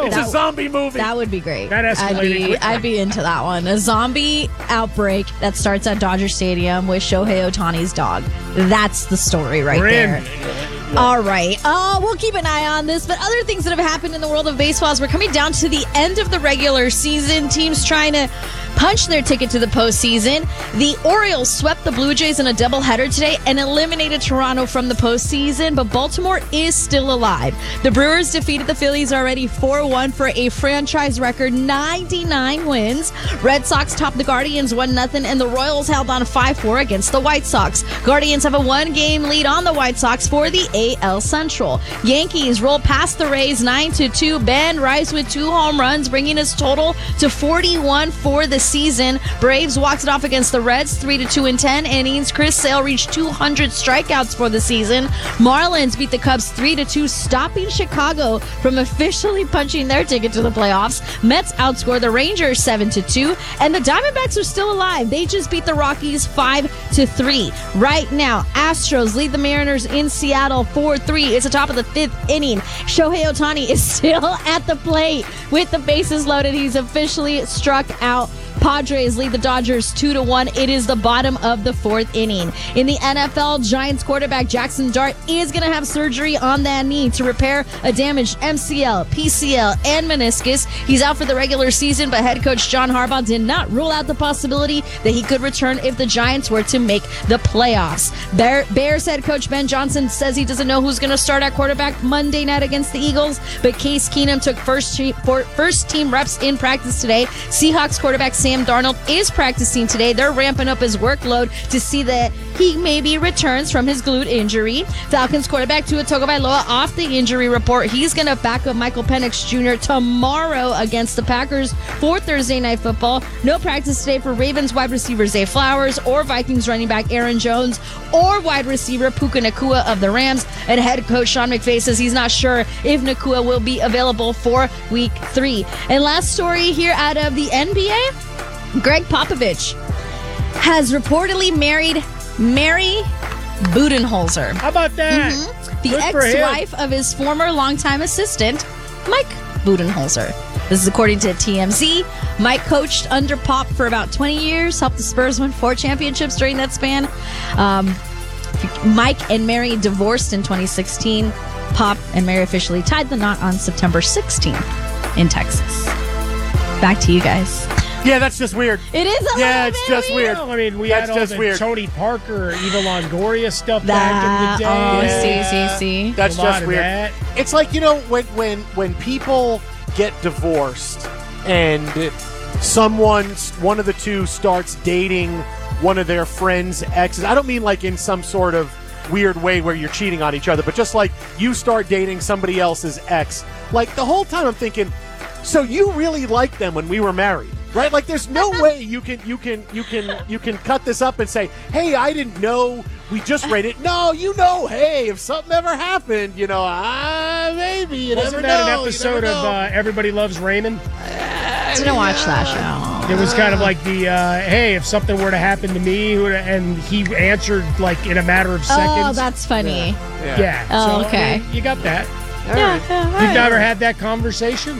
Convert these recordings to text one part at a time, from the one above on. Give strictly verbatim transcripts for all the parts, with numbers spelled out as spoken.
It's a zombie movie. That would be great. That escalated I'd be, quickly. I'd be into that one. A zombie outbreak that starts at Dodger Stadium with Shohei Ohtani's dog. That's the story right We're there. in. All right. Uh, we'll keep an eye on this. But other things that have happened in the world of baseball as we're coming down to the end of the regular season. Teams trying to punch their ticket to the postseason. The Orioles swept the Blue Jays in a doubleheader today and eliminated Toronto from the postseason, but Baltimore is still alive. The Brewers defeated the Phillies already four one for a franchise record ninety-nine wins. Red Sox topped the Guardians one nothing, and the Royals held on five four against the White Sox. Guardians have a one-game lead on the White Sox for the A L Central. Yankees roll past the Rays nine to two. Ben Rice with two home runs, bringing his total to forty-one for the season. Braves walked it off against the Reds three to two in ten innings. Chris Sale reached two hundred strikeouts for the season. Marlins beat the Cubs three to two, stopping Chicago from officially punching their ticket to the playoffs. Mets outscored the Rangers seven to two, and the Diamondbacks are still alive. They just beat the Rockies five to three. Right now, Astros lead the Mariners in Seattle four three. It's the top of the fifth inning. Shohei Ohtani is still at the plate with the bases loaded. He's officially struck out. Padres lead the Dodgers two to one. It is the bottom of the fourth inning. In the N F L, Giants quarterback Jackson Dart is going to have surgery on that knee to repair a damaged M C L, P C L, and meniscus. He's out for the regular season, but head coach John Harbaugh did not rule out the possibility that he could return if the Giants were to make the playoffs. Bear, Bears head coach Ben Johnson says he doesn't know who's going to start at quarterback Monday night against the Eagles, but Case Keenum took first team, first team reps in practice today. Seahawks quarterback Sam Darnold is practicing today. They're ramping up his workload to see that he maybe returns from his glute injury. Falcons quarterback Tua Tagovailoa off the injury report. He's going to back up Michael Penix Junior tomorrow against the Packers for Thursday Night Football. No practice today for Ravens wide receiver Zay Flowers or Vikings running back Aaron Jones or wide receiver Puka Nacua of the Rams. And head coach Sean McVay says he's not sure if Nacua will be available for week three. And last story here out of the N B A. Greg Popovich has reportedly married Mary Budenholzer. How about that? Mm-hmm. The Good for him. ex-wife of his former longtime assistant, Mike Budenholzer. This is according to T M Z. Mike coached under Pop for about twenty years, helped the Spurs win four championships during that span. Um, Mike and Mary divorced in twenty sixteen. Pop and Mary officially tied the knot on September sixteenth in Texas. Back to you guys. Yeah, that's just weird. It is a Yeah, little it's bit just weird. weird. Well, I mean, we That's had all just the weird. Tony Parker, Eva Longoria stuff That, back in the day. oh, Yeah. see, see, see. That's A lot just of weird. that. It's like, you know, when when when people get divorced and someone, one of the two, starts dating one of their friends' exes. I don't mean like in some sort of weird way where you're cheating on each other, but just like you start dating somebody else's ex. Like the whole time I'm thinking, so you really liked them when we were married, right? Like there's no way you can you can you can you can cut this up and say, hey, I didn't know we just read it. No, you know, hey, if something ever happened, you know, ah, maybe you Wasn't never that know. an you episode never of know. uh, Everybody Loves Raymond? Didn't watch that show. It was kind of like the, uh, hey, if something were to happen to me, who would- and he answered like in a matter of seconds. Oh, that's funny. Yeah. Yeah. Oh, so, I okay. mean, you got that. All Yeah, right. yeah, all You've right. never had that conversation?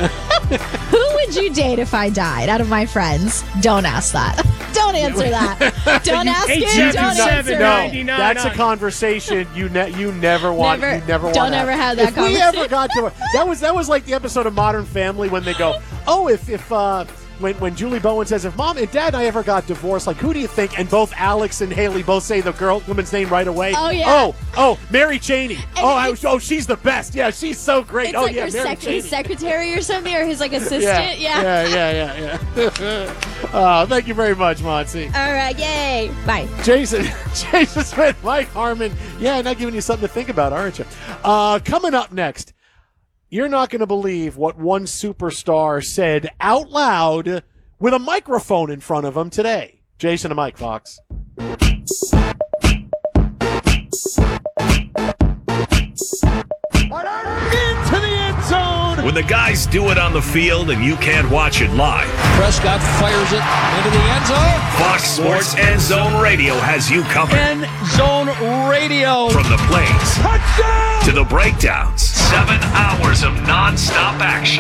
Who would you date if I died out of my friends? Don't ask that. Don't answer that. Don't ask Eight, it. seven, Don't seven, answer No, it. ninety-nine. that's a no. conversation you ne- you never want. Never- you never want. don't to ever have that If we ever conversation. got to that was that was like the episode of Modern Family when they go, oh, if if uh, when when Julie Bowen says, if Mom and Dad and I ever got divorced, like who do you think? And both Alex and Haley both say the girl woman's name right away. Oh, yeah. Oh oh Mary Cheney. Oh I, it's- oh she's the best. Yeah, she's so great. It's oh like yeah, her Mary sec- Cheney. his secretary or something, or his like assistant. yeah, Yeah. yeah, yeah, yeah. yeah. uh, thank you very much, Monty. All right. Yay. Bye. Jason, Jason Smith, Mike Harmon. Yeah, not giving you something to think about, aren't you? Uh, coming up next, you're not going to believe what one superstar said out loud with a microphone in front of him today. Jason and Mike, Fox. Into the end zone. When the guys do it on the field and you can't watch it live, Prescott fires it into the end zone. Fox Sports End Zone Radio has you covered. End zone radio. From the plays Touchdown. to the breakdowns, seven hours of nonstop action.